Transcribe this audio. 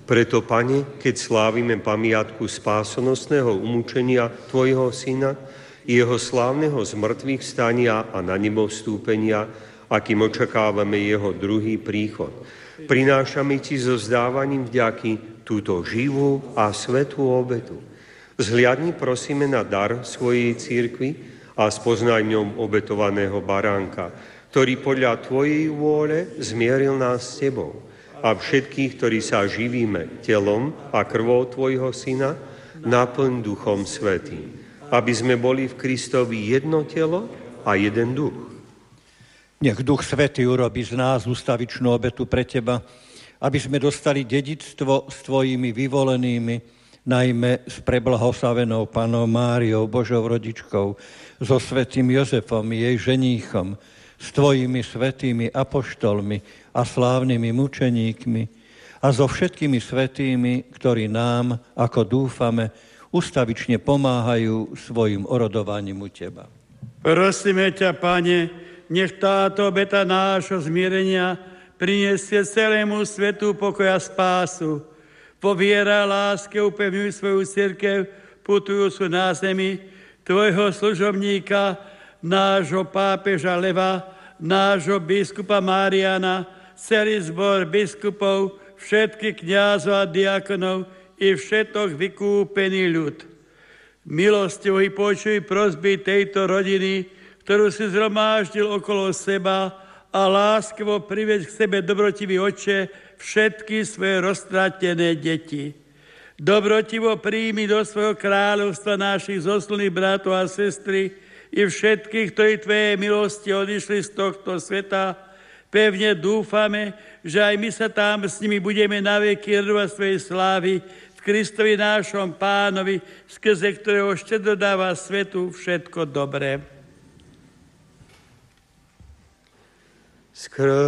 Preto, Pane, keď slávime pamiatku spásonosného umúčenia Tvojho Syna, jeho slávneho zmrtvých stania a na nebo vstúpenia, akým očakávame jeho druhý príchod, prinášame Ti so vzdávaním vďaky túto živú a svätú obetu. Zhliadni prosíme na dar svojej cirkvi a spoznaj ňom obetovaného baránka, ktorý podľa Tvojej vôle zmieril nás s Tebou a všetkých, ktorí sa živíme telom a krvou Tvojho Syna, naplň Duchom Svätým, aby sme boli v Kristovi jedno telo a jeden duch. Nech Duch Svätý urobí z nás ustavičnú obetu pre Teba, aby sme dostali dedičstvo s Tvojimi vyvolenými, najmä s preblahoslavenou Pannou Máriou, Božou rodičkou, so svätým Jozefom, jej ženíchom, s Tvojimi svätými apoštolmi a slávnymi mučeníkmi a so všetkými svätými, ktorí nám, ako dúfame, ustavične pomáhajú svojim orodovaním u Teba. Prosíme ťa, Pane, nech táto obeta nášho zmierenia prinesie celému svetu pokoj a spásu. Po viere a láske upevňuj svoju cirkev, putujúcu na zemi, Tvojho služobníka, nášho pápeža Leva, nášho biskupa Mariana, celý zbor biskupov, všetkých kňazov a diakonov, i všetok vykúpený ľud. Milostivo i počuj prosby tejto rodiny, ktorú si zhromáždil okolo seba a láskivo priveď k sebe, dobrotivý Otče, všetky svoje roztratené deti. Dobrotivo príjmi do svojho kráľovstva našich zosnulých bratov a sestry i všetkých, ktorí Tvojej milosti odišli z tohto sveta. Pevne dúfame, že aj my sa tam s nimi budeme naveky radovať svojej slávy v Kristovi nášom Pánovi, skrze ktorého štedro dáva svetu všetko dobré.